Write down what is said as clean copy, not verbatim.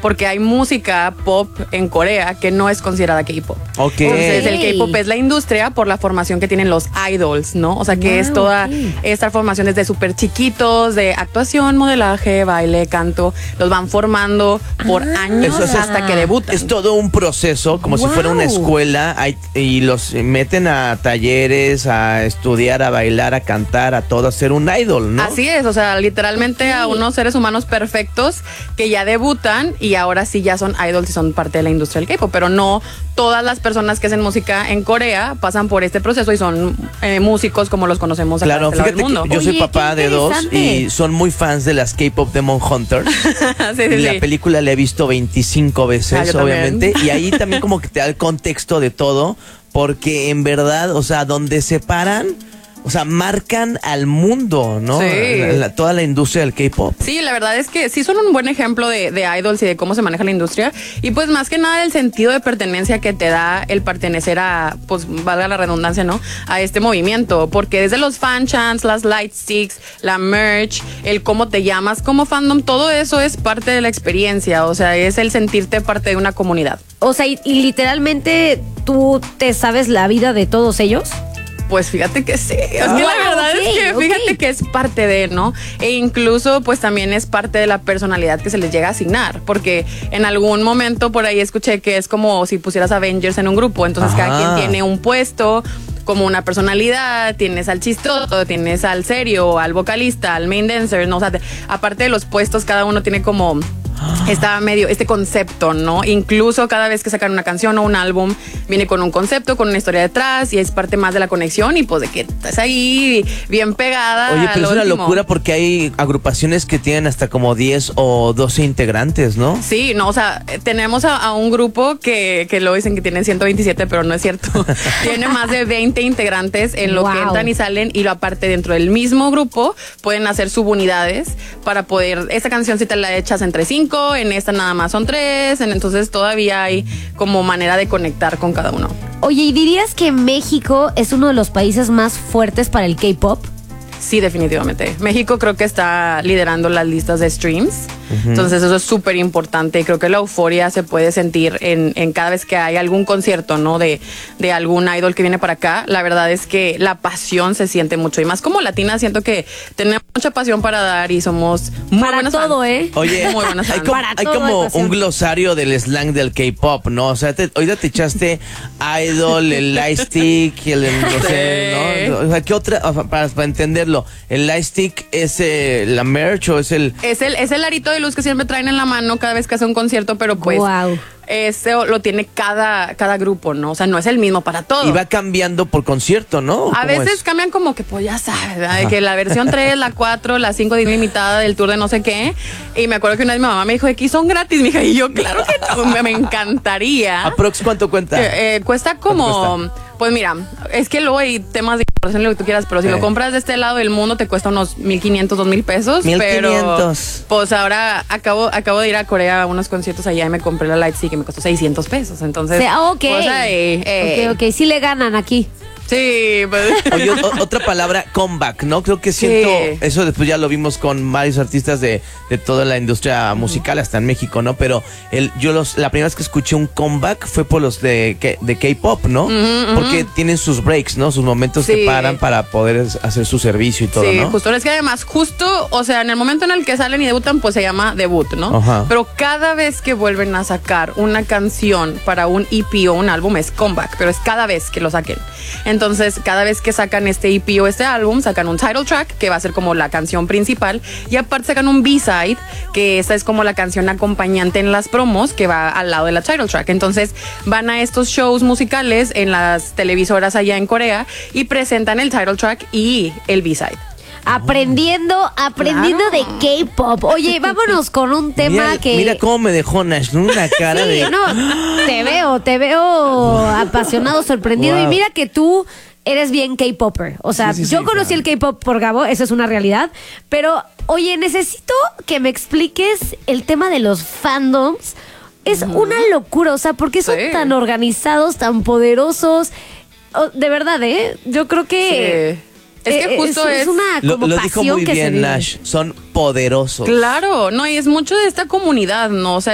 porque hay música pop en Corea que no es considerada K-pop. Ok. Entonces el K-pop es la industria por la formación que tienen los idols, ¿no? O sea, que es toda esta formación desde súper chiquitos, de actuación, modelaje, baile, canto, los van formando por años hasta que debutan. Es todo un proceso, como si fuera una escuela, y los meten a talleres, a estudiar, a bailar, a cantar, a todo, a ser un idol, ¿no? Así es, o sea, literalmente a unos seres humanos perfectos que ya debutan y ahora sí ya son idols y son parte de la industria del K-pop, pero no todas las personas que hacen música en Corea pasan por este proceso y son músicos como los conocemos acá Claro, en este lado fíjate del mundo. que yo soy papá de dos y son muy fans de las K-pop Demon Hunters. La película la he visto 25 veces, obviamente, y ahí también como que te da el contexto de todo, porque en verdad, o sea, donde se paran, o sea, marcan al mundo, ¿no? Sí. Toda la industria del K-pop. Sí, la verdad es que sí son un buen ejemplo de idols y de cómo se maneja la industria. Y pues más que nada el sentido de pertenencia que te da el pertenecer a, pues valga la redundancia, ¿no? A este movimiento. Porque desde los fan chants, las light sticks, la merch, el cómo te llamas como fandom, todo eso es parte de la experiencia. O sea, es el sentirte parte de una comunidad. O sea, y literalmente tú te sabes la vida de todos ellos. Pues fíjate que sí, es que la verdad es que fíjate que es parte de, ¿no? E incluso pues también es parte de la personalidad que se les llega a asignar, porque en algún momento por ahí escuché que es como si pusieras Avengers en un grupo, entonces cada quien tiene un puesto, como una personalidad, tienes al chistoso, tienes al serio, al vocalista, al main dancer, ¿no? O sea, aparte de los puestos, cada uno tiene como este concepto, ¿no? Incluso cada vez que sacan una canción o un álbum, viene con un concepto, con una historia detrás y es parte más de la conexión y pues de que estás ahí bien pegada. Oye, pero es una locura porque hay agrupaciones que tienen hasta como 10 o 12 integrantes, ¿no? Sí, no, o sea, tenemos a un grupo que lo dicen que tienen 127, pero no es cierto. Tiene más de 20 integrantes en lo que entran y salen, y aparte dentro del mismo grupo pueden hacer subunidades para poder, esta canción si te la echas entre 5, en esta nada más son 3, entonces todavía hay como manera de conectar con cada uno. Oye, ¿y dirías que México es uno de los países más fuertes para el K-pop? Sí, definitivamente. México creo que está liderando las listas de streams. Entonces eso es súper importante. Creo que la euforia se puede sentir en cada vez que hay algún concierto, ¿no? De algún idol que viene para acá. La verdad es que la pasión se siente mucho. Y más como latina, siento que tenemos mucha pasión para dar y somos muy para buenas todo, fans. Oye, muy buenas hay fans. como un glosario del slang del K-pop, ¿no? O sea, ahorita te echaste idol, el lightstick, no sé, ¿no? O sea, ¿qué otra? O sea, para entenderlo, ¿el lightstick es la merch o es el...? Es el arito de luz que siempre traen en la mano cada vez que hace un concierto, pero pues ese lo tiene cada grupo, ¿no? O sea, no es el mismo para todos. Y va cambiando por concierto, ¿no? A veces cambian como que, pues ya sabes, ¿verdad? De que la versión 3, la 4, la 5 limitada del tour de no sé qué. Y me acuerdo que una vez mi mamá me dijo, aquí son gratis, mija. Y yo, claro que no, me encantaría. ¿Aprox cuánto cuenta? Cuesta como... Pues mira, es que luego hay temas de inversión, lo que tú quieras, pero si lo compras de este lado del mundo te cuesta unos 1,500, 2,000 pesos. 1,500. Pero pues ahora acabo de ir a Corea a unos conciertos allá y me compré la Lightstick que me costó 600 pesos. Entonces, ok, sí le ganan aquí. Sí, pues. Oye, otra palabra, comeback, ¿no? Creo que siento, eso después ya lo vimos con varios artistas de toda la industria musical, hasta en México, ¿no? Pero la primera vez que escuché un comeback fue por los de K-pop, ¿no? Porque tienen sus breaks, ¿no? Sus momentos que paran para poder hacer su servicio y todo, ¿no? Sí, justo. Es que además, o sea, en el momento en el que salen y debutan, pues se llama debut, ¿no? Ajá. Pero cada vez que vuelven a sacar una canción para un EP o un álbum es comeback, pero es cada vez que lo saquen. Entonces, cada vez que sacan este EP o este álbum, sacan un title track, que va a ser como la canción principal, y aparte sacan un B-side, que esta es como la canción acompañante en las promos, que va al lado de la title track. Entonces, van a estos shows musicales en las televisoras allá en Corea y presentan el title track y el B-side. Aprendiendo de K-pop. Oye, vámonos con un tema Mira cómo me dejó Nash, ¿no? Una cara de... No, te veo apasionado, sorprendido. Y mira que tú eres bien K-popper. O sea, yo conocí el K-pop por Gabo, esa es una realidad. Pero, oye, necesito que me expliques el tema de los fandoms. Es una locura, o sea, ¿por qué son tan organizados, tan poderosos? De verdad, yo creo que... Es que justo es una como lo dijo muy bien Nash, son poderosos. Claro, no, y es mucho de esta comunidad, ¿no? O sea,